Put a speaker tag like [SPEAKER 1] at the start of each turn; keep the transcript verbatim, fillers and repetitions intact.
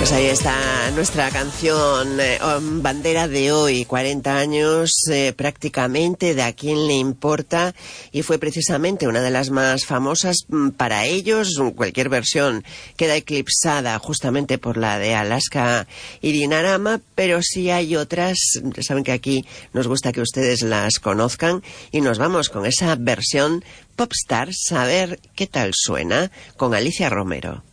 [SPEAKER 1] Pues ahí está nuestra canción eh, bandera de hoy, cuarenta años eh, prácticamente de A quién le importa, y fue precisamente una de las más famosas para ellos. Cualquier versión queda eclipsada justamente por la de Alaska y Dinarama, pero sí hay otras. Saben que aquí nos gusta que ustedes las conozcan, y nos vamos con esa versión Popstars, a ver qué tal suena, con Alicia Romero.